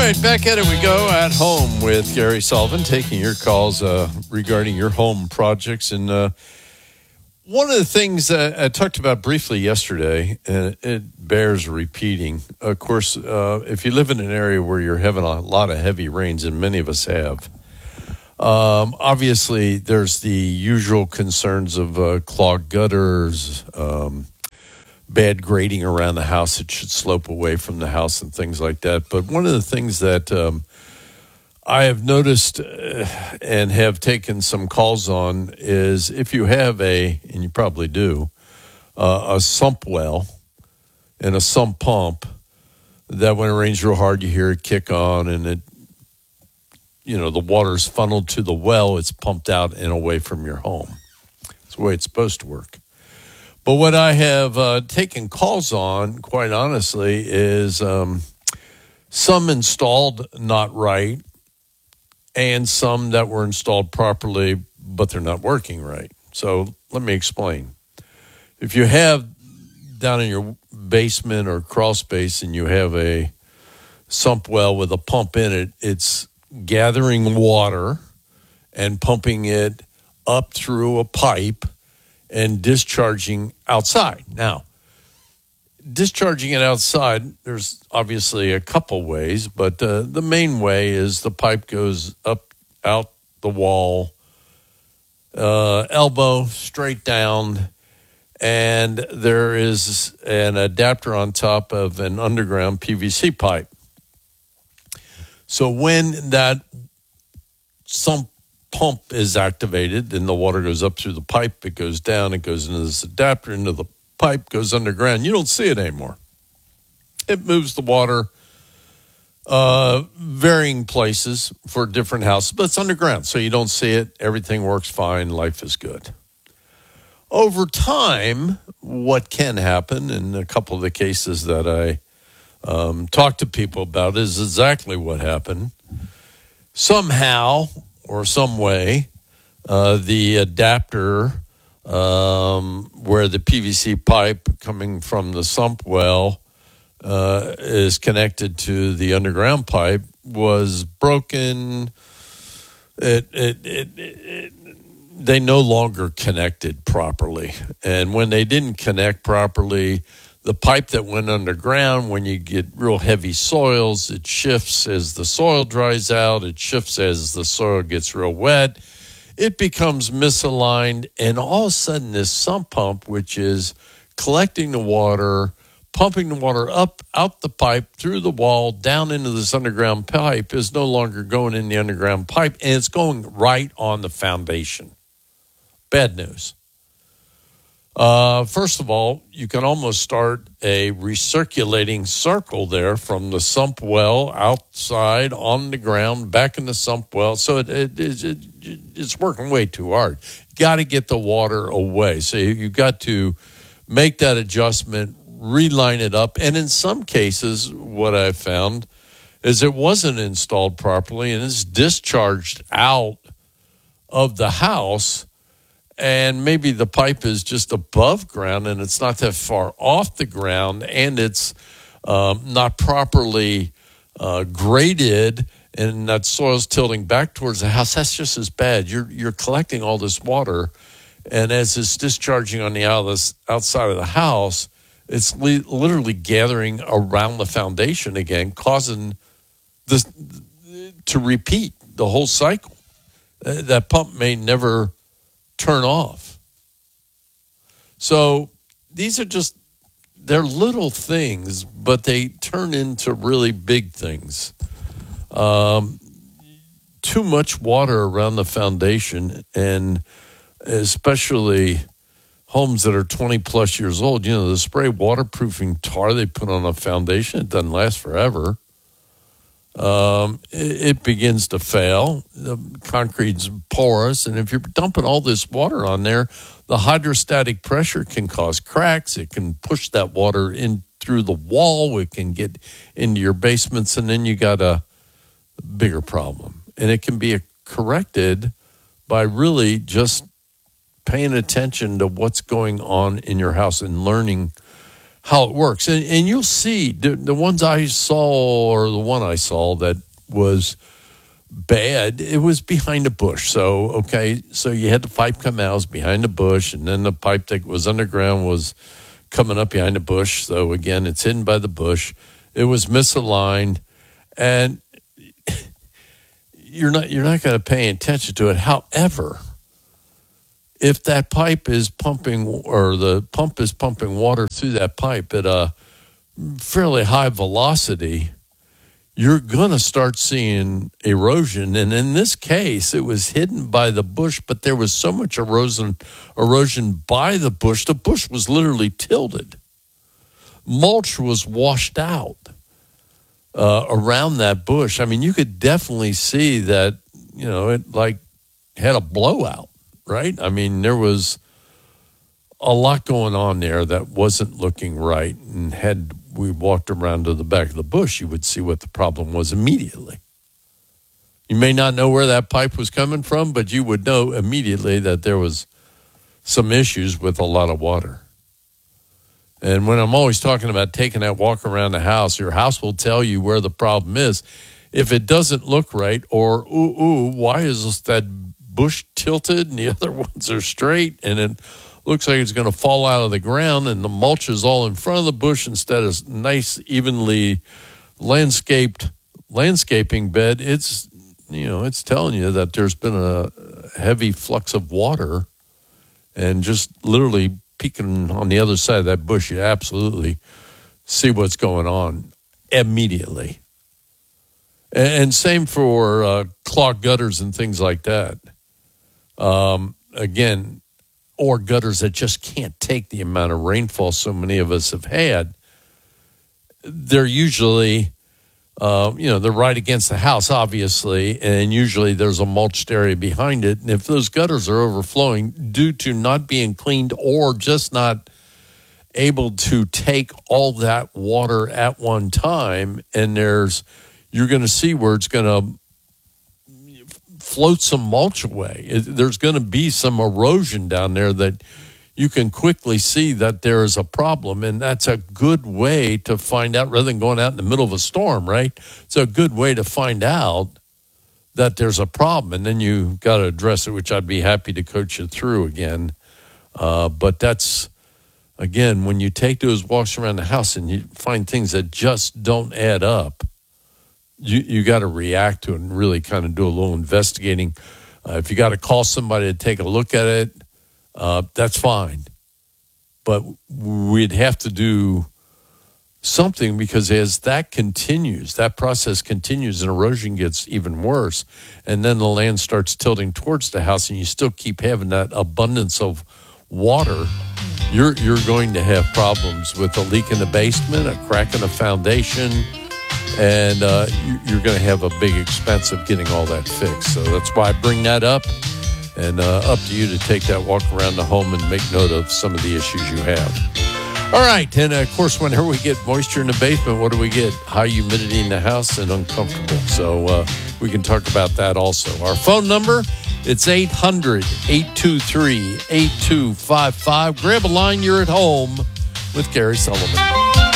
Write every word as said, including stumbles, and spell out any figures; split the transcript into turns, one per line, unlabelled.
right, back at it we go at home with Gary Sullivan, taking your calls uh, regarding your home projects. And uh, one of the things that I talked about briefly yesterday, and it bears repeating, of course, uh, if you live in an area where you're having a lot of heavy rains, and many of us have, um, obviously there's the usual concerns of uh, clogged gutters, um, bad grading around the house. It should slope away from the house and things like that. But one of the things that um, I have noticed uh, and have taken some calls on is if you have a, and you probably do, uh, a sump well and a sump pump, that when it rains real hard, you hear it kick on and it, you know, the water's funneled to the well, it's pumped out and away from your home. It's the way it's supposed to work. But what I have uh, taken calls on, quite honestly, is um, some installed not right and some that were installed properly, but they're not working right. So let me explain. If you have down in your basement or crawl space and you have a sump well with a pump in it, it's gathering water and pumping it up through a pipe and discharging outside. Now, discharging it outside, there's obviously a couple ways, but uh, the main way is the pipe goes up out the wall, uh, elbow straight down, and there is an adapter on top of an underground P V C pipe. So when that sump pump is activated and the water goes up through the pipe, it goes down, it goes into this adapter, into the pipe, goes underground. You don't see it anymore. It moves the water uh, varying places for different houses, but it's underground, so you don't see it. Everything works fine. Life is good. Over time, what can happen in a couple of the cases that I um, talk to people about is exactly what happened. Somehow or some way, uh, the adapter um, where the P V C pipe coming from the sump well uh, is connected to the underground pipe was broken. It, it, it, it, they no longer connected properly. And when they didn't connect properly, the pipe that went underground, when you get real heavy soils, it shifts as the soil dries out. It shifts as the soil gets real wet. It becomes misaligned, and all of a sudden this sump pump, which is collecting the water, pumping the water up out the pipe, through the wall, down into this underground pipe, is no longer going in the underground pipe, and it's going right on the foundation. Bad news. Uh, first of all, you can almost start a recirculating circle there from the sump well outside on the ground, back in the sump well. So it, it, it, it it's working way too hard. You got to get the water away. So you, you got to make that adjustment, reline it up. And in some cases, what I found is it wasn't installed properly and it's discharged out of the house. And maybe the pipe is just above ground and it's not that far off the ground, and it's um, not properly uh, graded, and that soil's tilting back towards the house. That's just as bad. You're you're collecting all this water, and as it's discharging on the outside of the house, it's li- literally gathering around the foundation again, causing this to repeat the whole cycle. Uh, that pump may never turn off. So these are just, they're little things, but they turn into really big things. Um, too much water around the foundation, and especially homes that are twenty plus years old, you know, the spray waterproofing tar they put on a foundation, it doesn't last forever. Um, it, it begins to fail. The concrete's porous, and if you're dumping all this water on there, the hydrostatic pressure can cause cracks. It can push that water in through the wall. It can get into your basements, and then you got a bigger problem. And it can be corrected by really just paying attention to what's going on in your house and learning how it works. And, and you'll see the, the ones I saw, or the one I saw that was bad, it was behind a bush. So, okay, so you had the pipe come out, it was behind the bush, and then the pipe that was underground was coming up behind the bush. So, again, it's hidden by the bush. It was misaligned, and you're not you're not going to pay attention to it. However, if that pipe is pumping, or the pump is pumping water through that pipe at a fairly high velocity, you're going to start seeing erosion. And in this case, it was hidden by the bush, but there was so much erosion, erosion by the bush, the bush was literally tilted. Mulch was washed out uh, around that bush. I mean, you could definitely see that, you know, it like had a blowout, right? I mean, there was a lot going on there that wasn't looking right. And had we walked around to the back of the bush, you would see what the problem was immediately. You may not know where that pipe was coming from, but you would know immediately that there was some issues with a lot of water. And when I'm always talking about taking that walk around the house, your house will tell you where the problem is. If it doesn't look right, or, ooh, ooh, why is that bush tilted and the other ones are straight, and it looks like it's going to fall out of the ground, and the mulch is all in front of the bush instead of nice, evenly landscaped landscaping bed, it's, you know, it's telling you that there's been a heavy flux of water, and just literally peeking on the other side of that bush, you absolutely see what's going on immediately. And, and same for uh, clogged gutters and things like that. Um, again, or gutters that just can't take the amount of rainfall so many of us have had. They're usually, uh, you know, they're right against the house, obviously, and usually there's a mulched area behind it. And if those gutters are overflowing due to not being cleaned, or just not able to take all that water at one time, and there's, you're going to see where it's going to float some mulch away. There's going to be some erosion down there that you can quickly see that there is a problem, and that's a good way to find out, rather than going out in the middle of a storm, right? It's a good way to find out that there's a problem, and then you got to address it, which I'd be happy to coach you through again. Uh, but that's, again, when you take those walks around the house and you find things that just don't add up, you you got to react to it and really kind of do a little investigating. Uh, if you got to call somebody to take a look at it, uh, that's fine. But we'd have to do something, because as that continues, that process continues, and erosion gets even worse, and then the land starts tilting towards the house, and you still keep having that abundance of water, you're you're going to have problems with a leak in the basement, a crack in the foundation, and uh, you're going to have a big expense of getting all that fixed. So that's why I bring that up, and uh, up to you to take that walk around the home and make note of some of the issues you have. All right, and uh, of course, whenever we get moisture in the basement, what do we get? High humidity in the house and uncomfortable. So uh, we can talk about that also. Our phone number, it's eight hundred, eight two three, eight two five five. Grab a line, you're at home with Gary Sullivan.